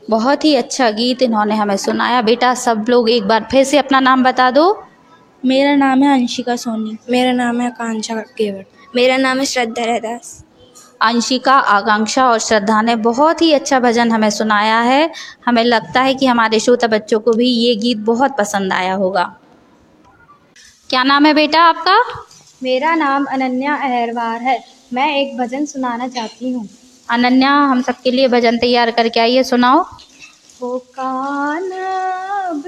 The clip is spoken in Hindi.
बहुत ही अच्छा गीत इन्होंने हमें सुनाया। बेटा सब लोग एक बार फिर से अपना नाम बता दो। मेरा नाम है अंशिका सोनी। मेरा नाम है आकांक्षा केवट। मेरा नाम है श्रद्धा रैदास। अंशिका, आकांक्षा और श्रद्धा ने बहुत ही अच्छा भजन हमें सुनाया है। हमें लगता है कि हमारे श्रोता बच्चों को भी ये गीत बहुत पसंद आया होगा। क्या नाम है बेटा आपका? मेरा नाम अनन्या अहरवार है। मैं एक भजन सुनाना चाहती हूँ। अनन्या, हम सबके लिए भजन तैयार करके आइए, सुनाओ। वो कान्हा